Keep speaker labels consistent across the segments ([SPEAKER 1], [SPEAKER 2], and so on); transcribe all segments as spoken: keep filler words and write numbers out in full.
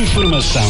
[SPEAKER 1] informação.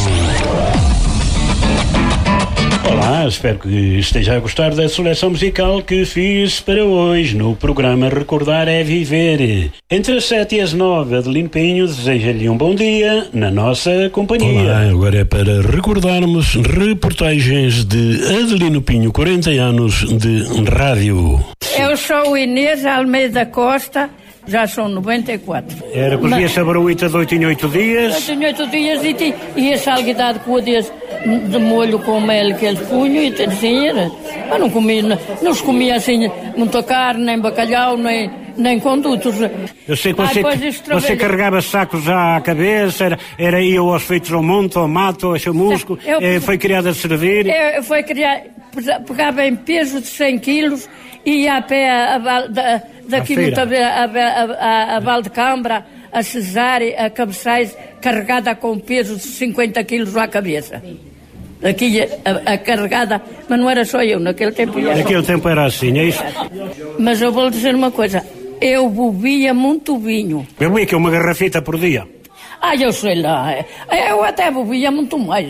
[SPEAKER 1] Olá, espero que esteja a gostar da seleção musical que fiz para hoje no programa Recordar é Viver. Entre as sete e as nove, Adelino Pinho deseja-lhe um bom dia na nossa companhia. Olá, agora é para recordarmos reportagens de Adelino Pinho, quarenta anos de rádio.
[SPEAKER 2] Eu sou Inês Almeida Costa, já são noventa e quatro.
[SPEAKER 1] Era, cozinha saboruíta de oito em oito dias.
[SPEAKER 2] oito em oito dias e, e a salguidade com o dias de molho com mel que eles punham e assim era. Mas não comia, não, não se comia assim muita carne, nem bacalhau, nem, nem condutos.
[SPEAKER 1] Eu sei que você, ah, você carregava sacos à cabeça, era, era ia aos feitos ao monte, ao mato, ao chamusco, eu, eh, foi criada a servir.
[SPEAKER 2] Eu, foi criada, pegava em peso de cem quilos e ia a pé a, a, da, daqui muito a, a, a, a Val de Cambra, a Cesária, a Cabeçais, carregada com peso de cinquenta quilos à cabeça. Aqui a, a carregada, mas não era só eu, naquele tempo.
[SPEAKER 1] Naquele tempo era assim, é isso?
[SPEAKER 2] Mas eu vou lhe dizer uma coisa, eu bebia muito vinho.
[SPEAKER 1] Bebia que uma garrafita por dia?
[SPEAKER 2] Ah, eu sei lá, eu até bebia muito mais.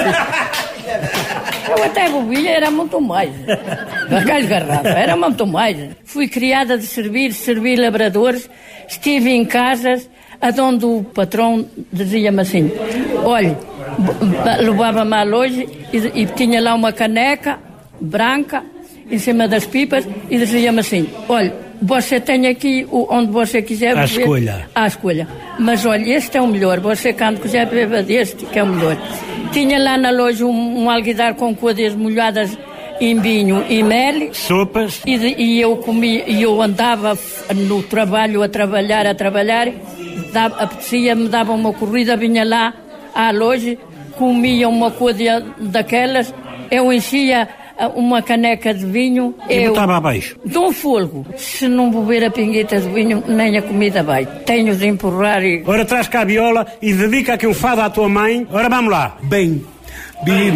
[SPEAKER 2] Eu até bebia, era muito mais. Aquelas garrafas, era muito mais. Fui criada de servir, servir labradores, estive em casas onde o patrão dizia-me assim, olha, levava-me à loja e, e tinha lá uma caneca branca em cima das pipas e dizia-me assim, olha, você tem aqui o, onde você quiser beber. À
[SPEAKER 1] escolha.
[SPEAKER 2] À escolha. Mas olha, este é o melhor, você quando quiser beber deste, que é o melhor. Tinha lá na loja um, um alguidar com coisas molhadas em vinho e mel.
[SPEAKER 1] Sopas.
[SPEAKER 2] E, e eu comia, e eu andava no trabalho a trabalhar, a trabalhar, dava, apetecia-me, dava uma corrida, vinha lá à loja, comia uma coisa daquelas, eu enchia uma caneca de vinho.
[SPEAKER 1] E
[SPEAKER 2] eu
[SPEAKER 1] botava abaixo?
[SPEAKER 2] De um fogo. Se não beber a pingueta de vinho, nem a comida vai. Tenho de empurrar e...
[SPEAKER 1] Ora, traz cá a viola e dedica aqui um fado à tua mãe. Ora, vamos lá.
[SPEAKER 3] Bem, vi